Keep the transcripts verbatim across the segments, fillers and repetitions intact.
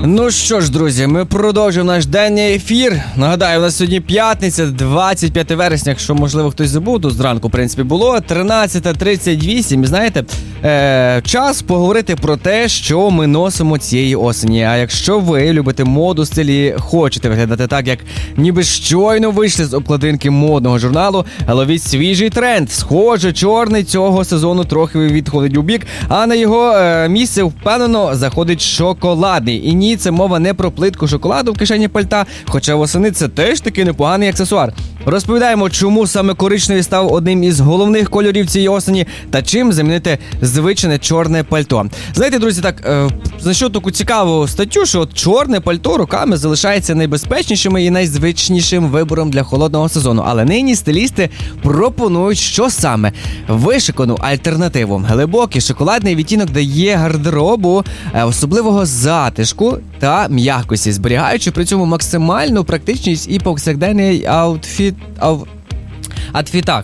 Ну що ж, друзі, ми продовжуємо наш денний ефір. Нагадаю, у нас сьогодні п'ятниця, двадцять п'яте вересня, якщо, можливо, хтось забув, то зранку, в принципі, було тринадцята тридцять вісім. І знаєте, е- час поговорити про те, що ми носимо цієї осені. А якщо ви любите моду в стилі, хочете виглядати так, як ніби щойно вийшли з обкладинки модного журналу, ловіть свіжий тренд. Схоже, чорний цього сезону трохи відходить у бік, а на його е- місце впевнено заходить шоколадний. І ні, це мова не про плитку шоколаду в кишені пальта, хоча восени це теж такий непоганий аксесуар. Розповідаємо, чому саме коричневий став одним із головних кольорів цієї осені та чим замінити звичне чорне пальто. Знаєте, друзі, так, е, знайшов таку цікаву статтю, що от чорне пальто роками залишається найбезпечнішим і найзвичнішим вибором для холодного сезону. Але нині стилісти пропонують, що саме? Вишикану альтернативу. Глибокий шоколадний відтінок дає гардеробу е, особливого затишку та м'якості, зберігаючи при цьому максимальну практичність і повсякденний аутфіт, ав, аутфітах.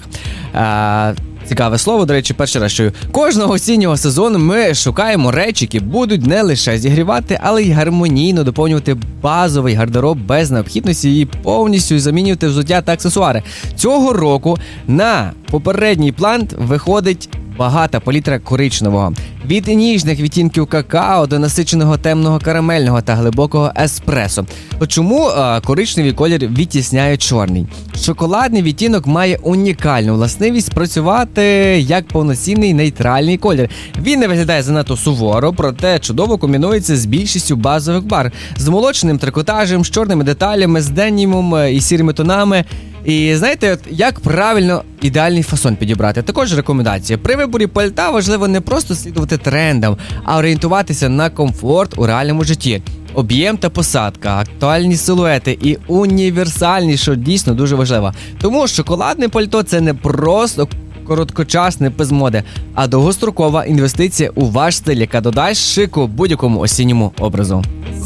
Е, Цікаве слово, до речі, перший раз чую. Кожного осіннього сезону ми шукаємо речі, які будуть не лише зігрівати, але й гармонійно доповнювати базовий гардероб без необхідності і повністю замінювати взуття та аксесуари. Цього року на попередній план виходить багата палітра коричневого. Від ніжних відтінків какао до насиченого темного карамельного та глибокого еспресо. От чому а, коричневий колір відтісняє чорний? Шоколадний відтінок має унікальну властивість працювати як повноцінний нейтральний колір. Він не виглядає занадто суворо, проте чудово комбінується з більшістю базових бар. З молочним трикотажем, з чорними деталями, з денімом і сірими тонами. І знаєте, от як правильно ідеальний фасон підібрати? Також рекомендація. При виборі пальта важливо не просто слідувати трендам, а орієнтуватися на комфорт у реальному житті. Об'єм та посадка, актуальні силуети і універсальність, що дійсно дуже важливо. Тому шоколадне пальто – це не просто короткочасне без моди, а довгострокова інвестиція у ваш стиль, яка додасть шику будь-якому осінньому образу.